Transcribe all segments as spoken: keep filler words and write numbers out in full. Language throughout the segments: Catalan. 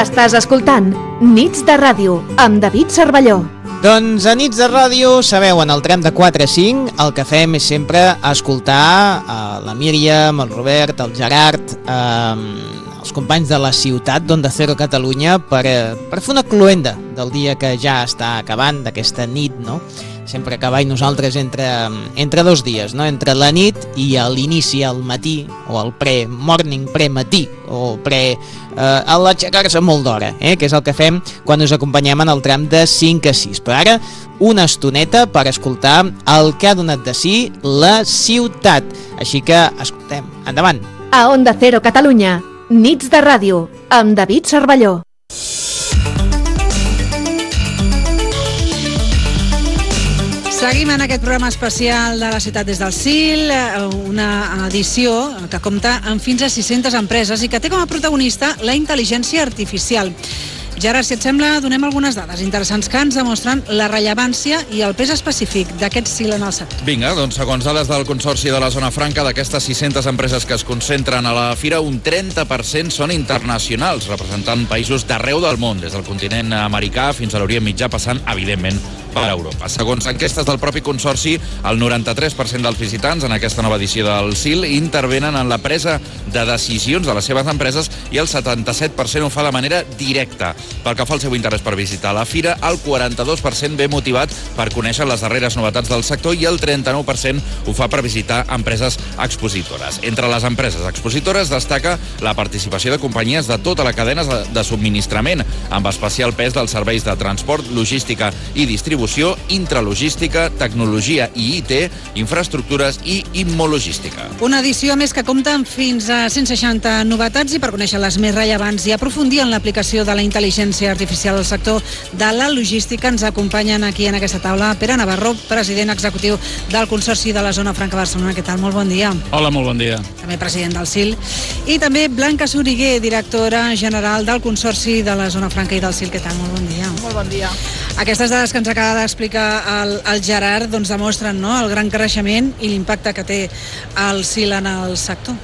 Estàs escoltant Nits de Ràdio amb David Cervelló. Doncs a Nits de Ràdio, sabeu, en el tram de quatre a cinc el que fem és sempre escoltar a la Míriam, el Robert, el Gerard, eh, els companys de la ciutat d'Onda Cero Catalunya per, per fer una cloenda del dia que ja està acabant, d'aquesta nit, no? Sempre que i nosaltres entre, entre dos dies, no? Entre la nit i l'inici al matí, o el pre-morning, pre-matí, o pre... Eh, a l'aixecar-se molt d'hora, eh? Que és el que fem quan us acompanyem en el tram de cinc a sis. Però ara, una estoneta per escoltar el que ha donat de si la ciutat. Així que, escoltem, endavant. A Onda Cero Catalunya, Nits de Ràdio, amb David Cervelló. Seguim en aquest programa especial de la ciutat des del S I L, una edició que compta amb fins a sis-centes empreses i que té com a protagonista la intel·ligència artificial. Gerard, si et sembla, donem algunes dades interessants que ens demostren la rellevància i el pes específic d'aquest S I L en el sector. Vinga, doncs segons dades del Consorci de la Zona Franca, d'aquestes sis-centes empreses que es concentren a la fira, un trenta per cent són internacionals, representant països d'arreu del món, des del continent americà fins a l'Orient Mitjà, passant, evidentment, per Europa. Segons enquestes del propi Consorci, el noranta-tres per cent dels visitants en aquesta nova edició del S I L intervenen en la presa de decisions de les seves empreses i el setanta-set per cent ho fa de manera directa. Pel que fa al seu interès per visitar la fira, el quaranta-dos per cent ve motivat per conèixer les darreres novetats del sector i el trenta-nou per cent ho fa per visitar empreses expositores. Entre les empreses expositores destaca la participació de companyies de tota la cadena de subministrament, amb especial pes dels serveis de transport, logística i distribució, intralogística, tecnologia i I T, infraestructures i immologística. Una edició més que compta amb fins a cent seixanta novetats i per conèixer les més rellevants i aprofundir en l'aplicació de la intel·ligència artificial al sector de la logística ens acompanyen aquí en aquesta taula Pere Navarro, president executiu del Consorci de la Zona Franca Barcelona. Què tal? Molt bon dia. Hola, molt bon dia. També president del S I L. I també Blanca Soriguer, directora general del Consorci de la Zona Franca i del S I L. Què tal? Molt bon dia. Molt bon dia. Aquestes dades que ens acaba d'explicar el, el Gerard doncs demostren, no?, el gran creixement i l'impacte que té el S I L en el sector.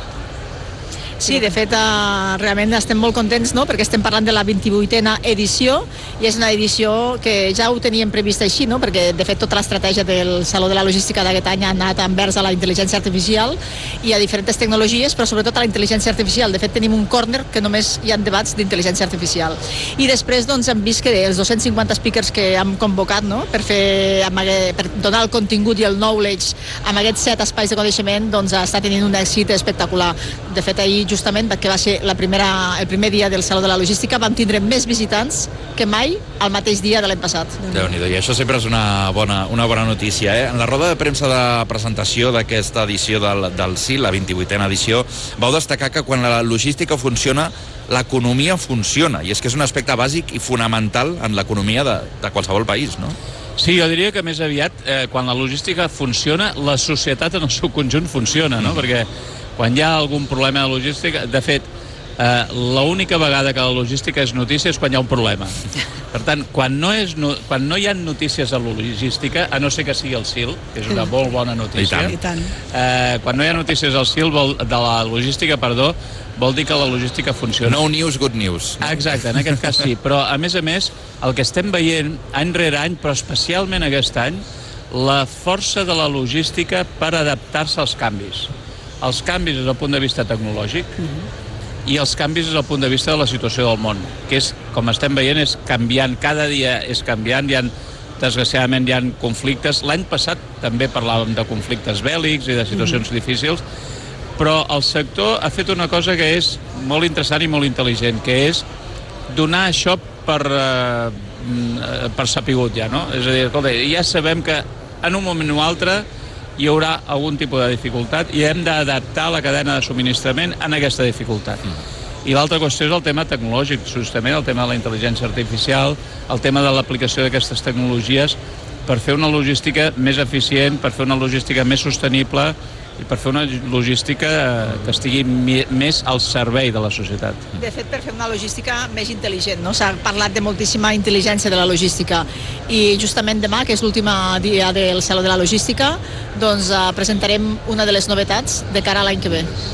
Sí, de fet, eh, realment estem molt contents, no?, perquè estem parlant de la vint-i-vuitena edició i és una edició que ja ho teníem previst així, no?, perquè de fet tota l'estratègia del Saló de la Logística d'aquest any ha anat envers a la intel·ligència artificial i a diferents tecnologies, però sobretot a la intel·ligència artificial. De fet, tenim un córner que només hi ha debats d'intel·ligència artificial. I després doncs, hem vist que els dos-cents cinquanta speakers que hem convocat, no?, per, fer, per donar el contingut i el knowledge amb aquests set espais de coneixement, doncs està tenint un èxit espectacular. De fet, ahir justament perquè va ser la primera, el primer dia del Saló de la Logística, vam tindre més visitants que mai el mateix dia de l'any passat. Déu-n'hi-do, i això sempre és una bona, una bona notícia, eh? En la roda de premsa de presentació d'aquesta edició del, del S I L, la vint-i-vuitena edició, vau destacar que quan la logística funciona, l'economia funciona, i és que és un aspecte bàsic i fonamental en l'economia de, de qualsevol país, no? Sí, jo diria que més aviat, eh, quan la logística funciona, la societat en el seu conjunt funciona, no? Mm. Perquè quan hi ha algun problema de logística, de fet, eh, l'única vegada que la logística és notícia és quan hi ha un problema. Per tant, quan no, és no, quan no hi ha notícies a la logística, a no ser que sigui el S I L, que és una molt bona notícia, I tant. Eh, quan no hi ha notícies al S I L vol, de la logística, perdó, vol dir que la logística funciona. No news, good news. Exacte, en aquest cas sí, però a més a més, el que estem veient any rere any, però especialment aquest any, la força de la logística per adaptar-se als canvis. Els canvis des del punt de vista tecnològic uh-huh. i els canvis des del punt de vista de la situació del món, que és, com estem veient, és canviant, cada dia és canviant, hi ha, desgraciadament hi ha conflictes. L'any passat també parlàvem de conflictes bèl·lics i de situacions uh-huh. difícils, però el sector ha fet una cosa que és molt interessant i molt intel·ligent, que és donar això per, eh, per sapigut ja, no? És a dir, escolta, ja sabem que en un moment o altre hi haurà algun tipus de dificultat i hem d'adaptar la cadena de subministrament en aquesta dificultat. Mm. I l'altra qüestió és el tema tecnològic, justament el tema de la intel·ligència artificial, el tema de l'aplicació d'aquestes tecnologies per fer una logística més eficient, per fer una logística més sostenible i per fer una logística que estigui més al servei de la societat. De fet, per fer una logística més intel·ligent, no? S'ha parlat de moltíssima intel·ligència de la logística i justament demà, que és l'últim dia del Saló de la Logística, doncs presentarem una de les novetats de cara a l'any que ve.